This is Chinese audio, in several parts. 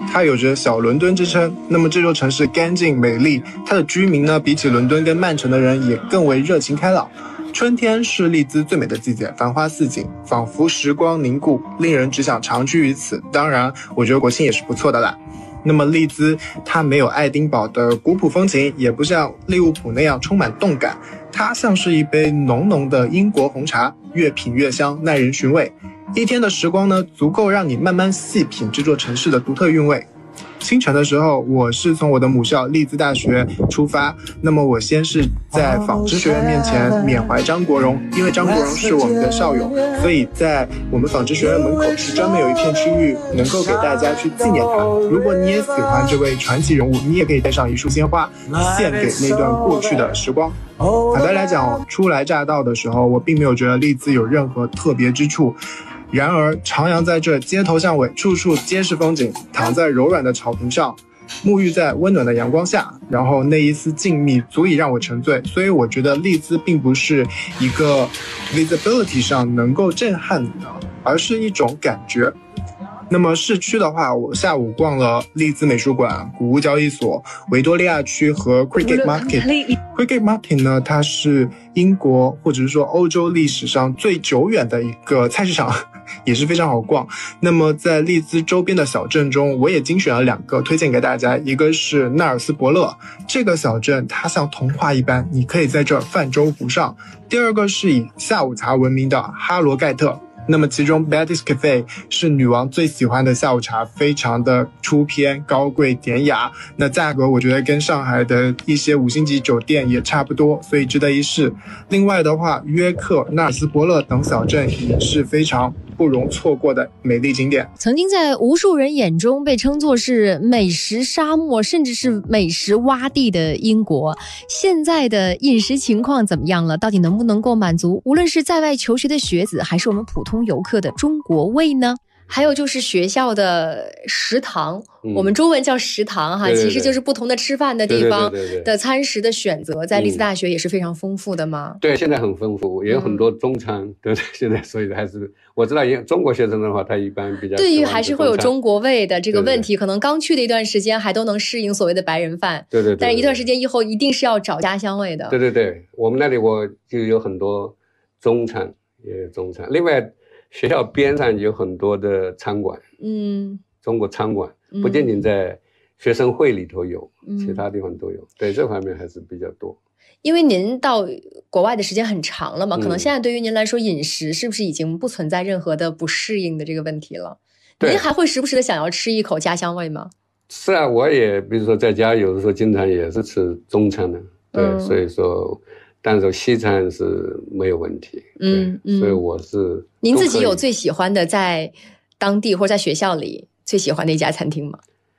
它有着小伦敦之称。那么这座城市干净美丽，它的居民呢，比起伦敦跟曼城的人也更为热情开朗。春天是利兹最美的季节，繁花似锦，仿佛时光凝固，令人只想长居于此。当然，我觉得国庆也是不错的啦。那么利兹它没有爱丁堡的古朴风情，也不像利物浦那样充满动感，它像是一杯浓浓的英国红茶，越品越香，耐人寻味。一天的时光呢，足够让你慢慢细品这座城市的独特韵味。清晨的时候，我是从我的母校利兹大学出发。那么我先是在纺织学院面前缅怀张国荣，因为张国荣是我们的校友，所以在我们纺织学院门口是专门有一片区域能够给大家去纪念他。如果你也喜欢这位传奇人物，你也可以带上一束鲜花，献给那段过去的时光。坦白来讲，初来乍到的时候，我并没有觉得利兹有任何特别之处。然而徜徉在这街头巷尾，处处皆是风景，躺在柔软的草坪上，沐浴在温暖的阳光下，然后那一丝静谧足以让我沉醉。所以我觉得利兹并不是一个 visibility 上能够震撼你的，而是一种感觉。那么市区的话，我下午逛了利兹美术馆、谷物交易所、维多利亚区和 Cricket Market。Cricket Market 呢，它是英国或者是说欧洲历史上最久远的一个菜市场，也是非常好逛。那么在利兹周边的小镇中，我也精选了2个推荐给大家，一个是纳尔斯伯勒，这个小镇它像童话一般，你可以在这儿泛舟湖上。第二个是以下午茶闻名的哈罗盖特。那么其中 Betty's Cafe 是女王最喜欢的下午茶，非常的出片、高贵、典雅。那价格我觉得跟上海的一些5星级酒店也差不多，所以值得一试。另外的话，约克、纳尔斯伯勒等小镇也是非常不容错过的美丽景点。 曾经在无数人眼中被称作是美食沙漠，甚至是美食洼地的英国，现在的饮食情况怎么样了？到底能不能够满足无论是在外求学的学子，还是我们普通游客的中国胃呢？还有就是学校的食堂，我们中文叫食堂哈，其实就是不同的吃饭的地方的餐食的选择，在利兹大学也是非常丰富的嘛。 对，现在很丰富，也有很多中餐，对对，现在所以还是我知道中国学生的话，他一般比较对于还是会有中国味的这个问题，可能刚去的一段时间还都能适应所谓的白人饭，对，但是一段时间以后一定是要找家乡味的。 对，我们那里我就有很多中餐，也有中餐，另外。学校边上有很多的餐馆，中国餐馆不仅仅在学生会里头有，其他地方都有，对这方面还是比较多。 因为您到国外的时间很长了嘛，可能现在对于您来说，饮食是不是已经不存在任何的不适应的这个问题了？您还会时不时的想要吃一口家乡味吗？ 是啊，我也比如说在家有的时候经常也是吃中餐的，对，所以说。但是西餐是没有问题，所以我是。 您自己有最喜欢的在当地或者在学校里最喜欢的一家餐厅吗？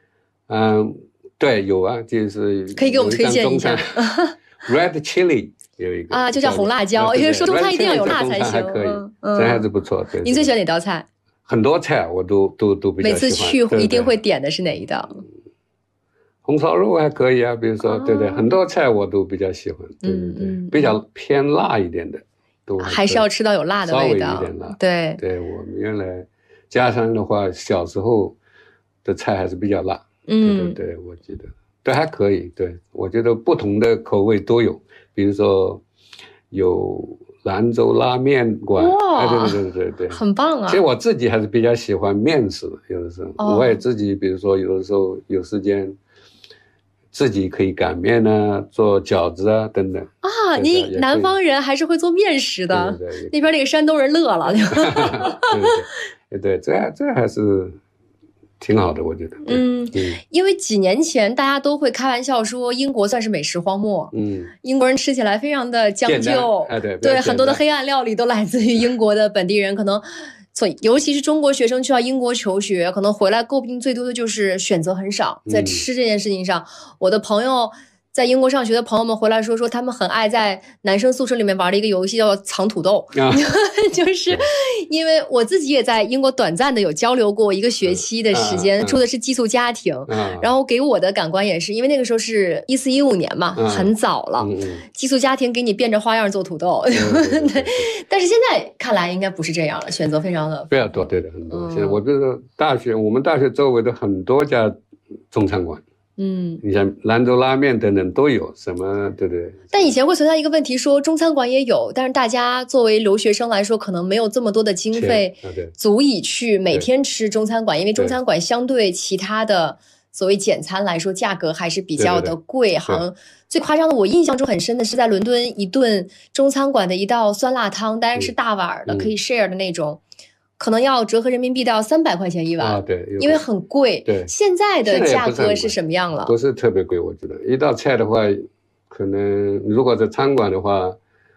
对，有啊，就是可以给我们推荐一下。 Red Chili 有一个啊，就叫红辣椒，因为说中餐一定要有辣才行。 还可以，这还是不错。对。 您最喜欢哪道菜？ 很多菜我都比较喜欢。 每次去一定会点的是哪一道？ 红烧肉还可以啊，比如说，对，很多菜我都比较喜欢，对，比较偏辣一点的，都还是要吃到有辣的味道， 稍微一点辣。 对， 我们原来家乡的话，小时候的菜还是比较辣，对，我记得，对，还可以，对，我觉得不同的口味都有，比如说有兰州拉面馆，对， 很棒啊。 其实我自己还是比较喜欢面食，有的时候我也自己，比如说有的时候有时间。自己可以擀面啊，做饺子啊，等等啊。你南方人还是会做面食的，对，那边那个山东人乐了。 对，这还是挺好的，我觉得。 因为几年前大家都会开玩笑说英国算是美食荒漠，英国人吃起来非常的讲究，对，很多的黑暗料理都来自于英国的本地人，可能。尤其是中国学生去到英国求学，可能回来诟病最多的就是选择很少，在吃这件事情上，我的朋友在英国上学的朋友们回来说他们很爱在男生宿舍里面玩的一个游戏叫藏土豆，就是因为我自己也在英国短暂的有交流过一个学期的时间，住的是寄宿家庭，然后给我的感官也是，因为那个时候是14-15年嘛，很早了，寄宿家庭给你变着花样做土豆，但是现在看来应该不是这样了，选择非常多，对的，很多。现在我觉得我们大学周围的很多家中餐馆。你像兰州拉面等等都有，什么对不对？ 但以前会存在一个问题，说中餐馆也有，但是大家作为留学生来说，可能没有这么多的经费足以去每天吃中餐馆，因为中餐馆相对其他的所谓简餐来说，价格还是比较的贵。好像最夸张的，我印象中很深的是在伦敦一顿中餐馆的一道酸辣汤，当然是大碗的，可以 share 的那种。可能要折合人民币到300块钱一碗对， 因为很贵。 对， 现在的价格是什么样了？ 不是特别贵，我觉得一道菜的话，可能如果在餐馆的话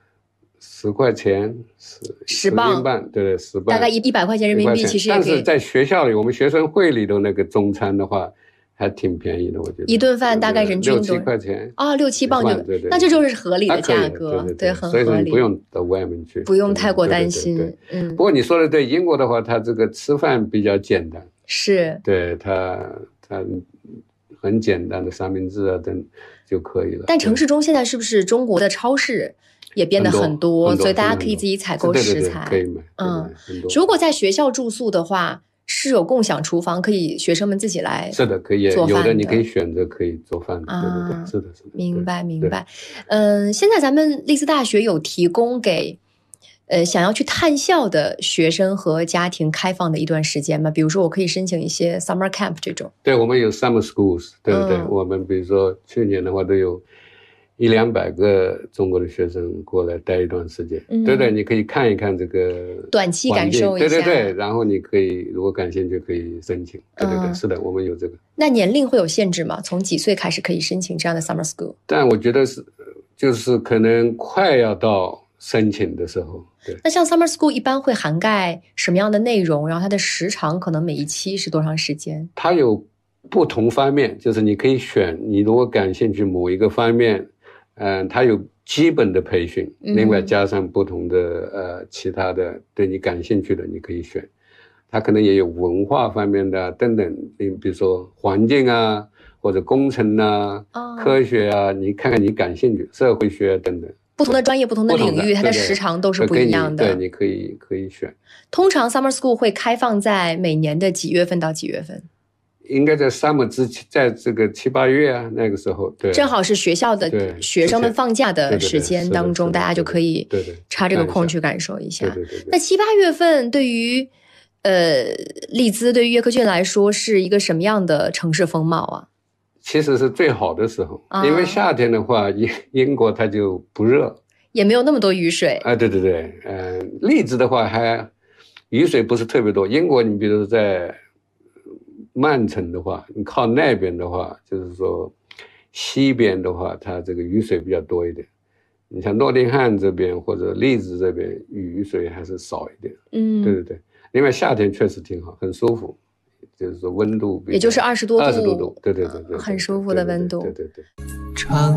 ，10块钱 10磅， 对，10磅， 大概100块钱人民币，其实也可以。 但是在学校里，我们学生会里的那个中餐的话，还挺便宜的，我觉得。 一顿饭大概人均 6-7块钱 6-7磅就，那这就是合理的价格， 对， 很合理。 所以你不用到外面去， 不用太过担心。 不过你说的对，英国的话，它这个吃饭比较简单， 是， 对它很简单的三明治啊等就可以了。 但城市中现在是不是中国的超市也变得很多，所以大家可以自己采购食材， 可以买。 如果在学校住宿的话，是有共享厨房，可以学生们自己来是的，可以有的你可以选择可以做饭的，对，是的。 明白。现在咱们利兹大学有提供给想要去探校的学生和家庭开放的一段时间吗？比如说我可以申请一些 summer camp 这种。 对，我们有 summer schools， 对，我们比如说去年的话都有100-200个中国的学生过来待一段时间，对，你可以看一看这个短期感受一下， 对，然后你可以如果感兴趣可以申请，对，是的，我们有这个。 那年龄会有限制吗？从几岁开始可以申请这样的 summer school？ 但我觉得就是可能快要到申请的时候。对， 那像 summer school 一般会涵盖什么样的内容？然后它的时长可能每一期是多长时间？ 它有不同方面，就是你可以选，你如果感兴趣某一个方面。它有基本的培训，另外加上不同的其他的对你感兴趣的你可以选，它可能也有文化方面的等等，比如说环境啊，或者工程啊，科学啊，你看看你感兴趣，社会学等等， 不同的专业、不同的领域，它的时长都是不一样的。 对，你可以选。 通常 summer school 会开放在每年的几月份到几月份？ 应该在 summer 之前，在这个7-8月啊，那个时候，对， 正好是学校的学生们放假的时间当中，大家就可以插这个空去感受一下。 对。 那7-8月份对于利兹对于约克郡来说是一个什么样的城市风貌啊？ 其实是最好的时候，因为夏天的话，英国它就不热， 也没有那么多雨水啊。对，利兹的话还雨水不是特别多。英国你比如说在曼城的话，你靠那边的话，就是说西边的话，它这个雨水比较多一点。你像诺丁汉这边或者利兹这边雨水还是少一点。对。另外夏天确实挺好，很舒服，就是说温度也就是20多度， 对， 很舒服的温度。 对。